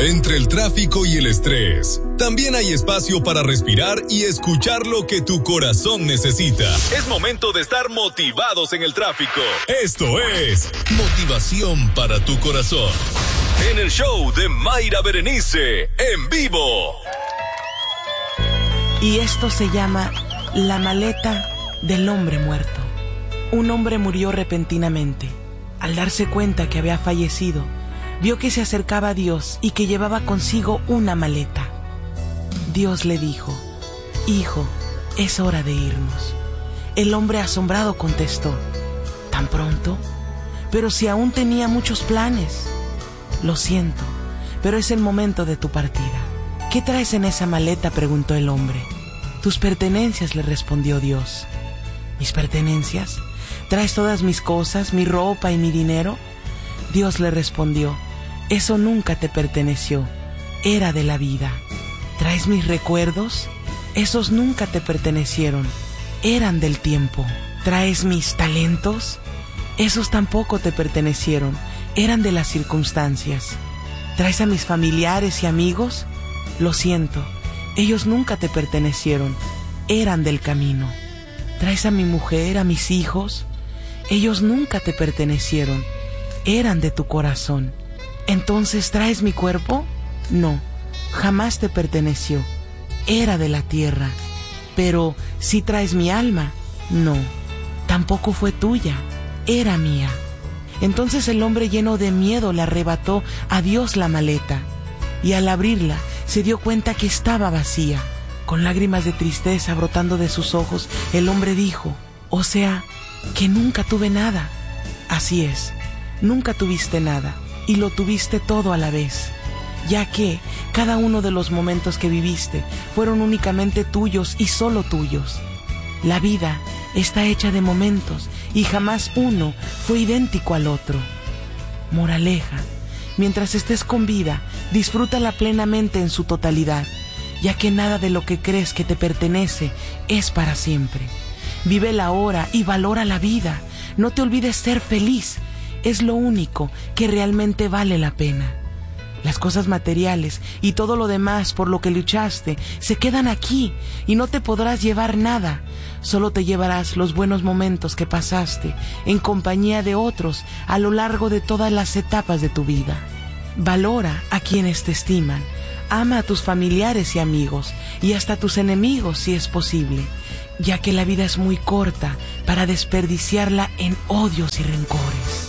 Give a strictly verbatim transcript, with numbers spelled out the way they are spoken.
Entre el tráfico y el estrés, también hay espacio para respirar y escuchar lo que tu corazón necesita. Es momento de estar motivados en el tráfico. Esto es Motivación para tu Corazón. En el show de Mayra Berenice, en vivo. Y esto se llama La maleta del hombre muerto. Un hombre murió repentinamente. Al darse cuenta que había fallecido, vio que se acercaba a Dios y que llevaba consigo una maleta. Dios le dijo: hijo, es hora de irnos. El hombre asombrado contestó: ¿tan pronto? Pero si aún tenía muchos planes. Lo siento, pero es el momento de tu partida. ¿Qué traes en esa maleta?, preguntó el hombre. Tus pertenencias, le respondió Dios. ¿Mis pertenencias? ¿Traes todas mis cosas, mi ropa y mi dinero? Dios le respondió: eso nunca te perteneció, era de la vida. ¿Traes mis recuerdos? Esos nunca te pertenecieron, eran del tiempo. ¿Traes mis talentos? Esos tampoco te pertenecieron, eran de las circunstancias. ¿Traes a mis familiares y amigos? Lo siento, ellos nunca te pertenecieron, eran del camino. ¿Traes a mi mujer, a mis hijos? Ellos nunca te pertenecieron, eran de tu corazón. ¿Entonces traes mi cuerpo? No, jamás te perteneció, era de la tierra. Pero si traes mi alma, no, tampoco fue tuya, era mía. Entonces el hombre, lleno de miedo, le arrebató a Dios la maleta, y al abrirla se dio cuenta que estaba vacía. Con lágrimas de tristeza brotando de sus ojos, el hombre dijo: o sea, que nunca tuve nada. Así es, nunca tuviste nada, y lo tuviste todo a la vez, ya que cada uno de los momentos que viviste fueron únicamente tuyos y solo tuyos. La vida está hecha de momentos y jamás uno fue idéntico al otro. Moraleja: mientras estés con vida, disfrútala plenamente en su totalidad, ya que nada de lo que crees que te pertenece es para siempre. Vive la hora y valora la vida. No te olvides ser feliz. Es lo único que realmente vale la pena. Las cosas materiales y todo lo demás por lo que luchaste se quedan aquí y no te podrás llevar nada. Solo te llevarás los buenos momentos que pasaste en compañía de otros a lo largo de todas las etapas de tu vida. Valora a quienes te estiman. Ama a tus familiares y amigos y hasta a tus enemigos si es posible, ya que la vida es muy corta para desperdiciarla en odios y rencores.